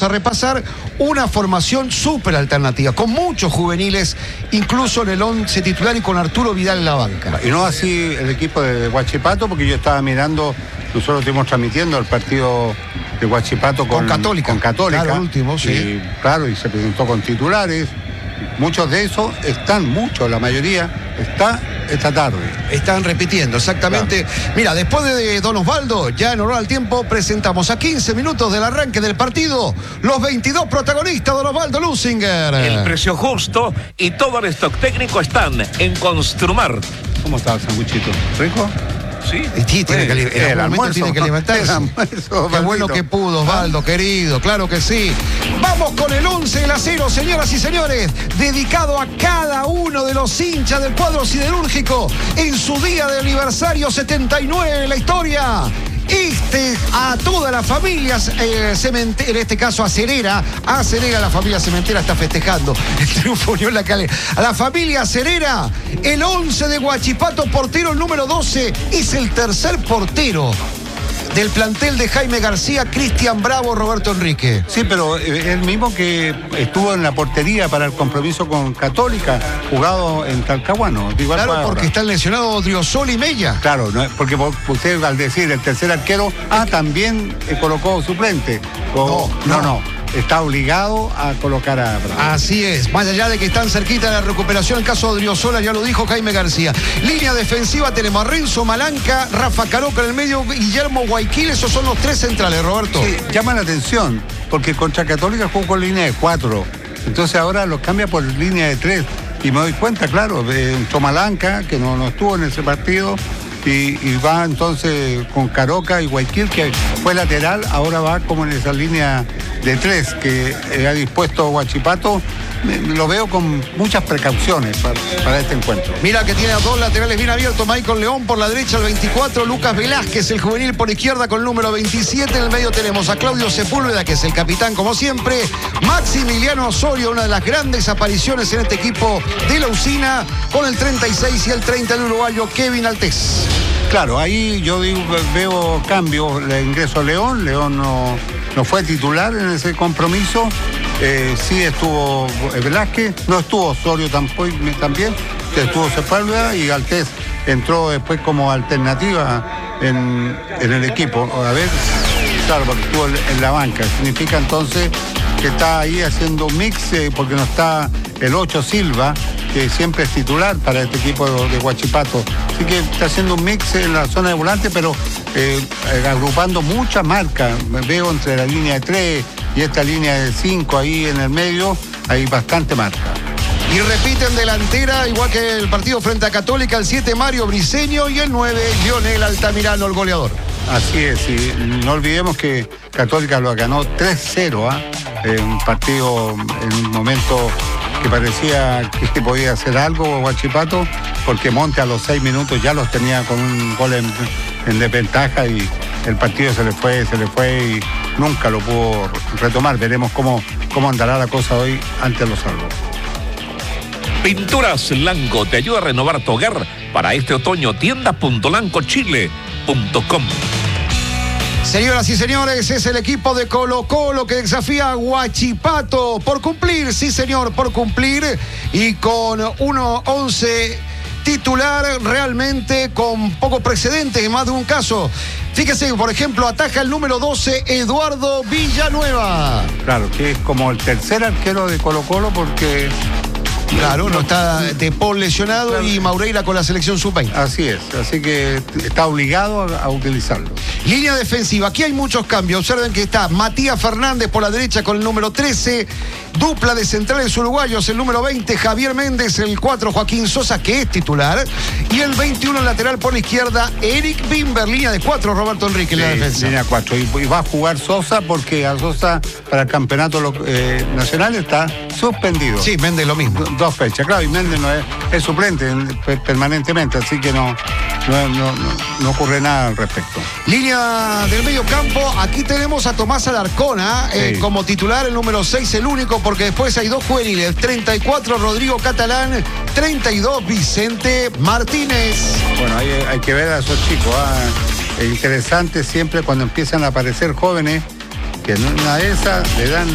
a repasar una formación súper alternativa, con muchos juveniles, incluso en el 11 titular y con Arturo Vidal en la banca. Y no así el equipo de Huachipato, porque yo estaba mirando, nosotros estuvimos transmitiendo el partido de Huachipato con Católica. Claro, el último, sí. Y, claro, y se presentó con titulares. Muchos de esos la mayoría está esta tarde. Están repitiendo, exactamente. Claro. Mira, después de Don Osvaldo, ya en honor al tiempo, presentamos a 15 minutos del arranque del partido los 22 protagonistas, Don Osvaldo Lusinger. El precio justo y todo el stock técnico están en Construmar. ¿Cómo está el sanguchito? ¿Rico? Sí, tiene que alimentarse. Qué bueno que pudo, Osvaldo, querido, claro que sí. Vamos con el 11 del acero, señoras y señores, dedicado a cada uno de los hinchas del cuadro siderúrgico en su día de aniversario 79 en la historia. A toda la familia cementera, en este caso a Cerera, la familia cementera está festejando el triunfo Unión La Calera. A la familia Cerera, el 11 de Huachipato, portero el número 12, es el tercer portero del plantel de Jaime García, Cristian Bravo, Roberto Enrique. Sí, pero el mismo que estuvo en la portería para el compromiso con Católica, jugado en Talcahuano. Claro, porque están lesionados Driosol y Mella. Claro, no, porque usted al decir el tercer arquero, también colocó suplente. No. Está obligado a colocar a Bravo. Así es, más allá de que están cerquita de la recuperación, el caso de Driosola ya lo dijo Jaime García. Línea defensiva tenemos a Renzo Malanca, Rafa Caroca en el medio, Guillermo Guayquil, esos son los tres centrales, Roberto. Sí, llama la atención, porque contra Católica jugó con línea de 4, entonces ahora los cambia por línea de 3, y me doy cuenta, claro, entró Malanca, que no estuvo en ese partido, y va entonces con Caroca y Guayquil, que fue lateral, ahora va como en esa línea de 3 que ha dispuesto Huachipato. Lo veo con muchas precauciones para este encuentro. Mira que tiene a dos laterales bien abiertos, Michael León por la derecha, el 24, Lucas Velázquez, el juvenil por izquierda con el número 27, en el medio tenemos a Claudio Sepúlveda, que es el capitán como siempre, Maximiliano Osorio, una de las grandes apariciones en este equipo de la Usina, con el 36 y el 30 el uruguayo Kevin Altés. Claro, ahí yo veo cambios, le ingreso a León no fue titular en ese compromiso, sí estuvo Velázquez, no estuvo Osorio también, estuvo Sepúlveda y Altés entró después como alternativa en el equipo. A ver, claro, porque estuvo en la banca, significa entonces que está ahí haciendo un mix, porque no está el 8 Silva, que siempre es titular para este equipo de Huachipato. Así que está haciendo un mix en la zona de volante, pero agrupando muchas marcas. Veo entre la línea de 3 y esta línea de 5 ahí en el medio, hay bastante marca. Y repiten delantera, igual que el partido frente a Católica, el 7 Mario Briceño y el 9 Lionel Altamirano, el goleador. Así es, y no olvidemos que Católica lo ganó 3-0, un partido en un momento que parecía que podía hacer algo Huachipato, porque Monte a los 6 minutos ya los tenía con un gol en desventaja y el partido se le fue y nunca lo pudo retomar. Veremos cómo andará la cosa hoy ante los Salvos. Pinturas Lanco te ayuda a renovar tu hogar para este otoño. Tienda.lancochile.com. Señoras y señores, es el equipo de Colo-Colo que desafía a Huachipato por cumplir, sí señor, por cumplir, y con 1-11 titular realmente con pocos precedentes en más de un caso. Fíjese, por ejemplo, ataja el número 12, Eduardo Villanueva. Claro, que es como el tercer arquero de Colo-Colo porque... Claro, no está De Paul lesionado, claro, y Maureira con la selección sub-20. Así es, así que está obligado a utilizarlo. Línea defensiva, aquí hay muchos cambios. Observen que está Matías Fernández por la derecha con el número 13, dupla de centrales uruguayos, el número 20, Javier Méndez, el 4, Joaquín Sosa, que es titular, y el 21 lateral por la izquierda, Eric Bimber, línea de 4, Roberto Enrique en la defensa. Línea 4, y va a jugar Sosa porque a Sosa para el campeonato nacional está suspendido. Sí, Méndez lo mismo. 2 fechas, claro, y Méndez no es suplente permanentemente, así que no ocurre nada al respecto. Línea del medio campo, aquí tenemos a Tomás Alarcón, sí, como titular, el número 6, el único, porque después hay dos juveniles, 34 Rodrigo Catalán, 32 Vicente Martínez. Bueno, hay que ver a esos chicos, es interesante siempre cuando empiezan a aparecer jóvenes, que en una de esas le dan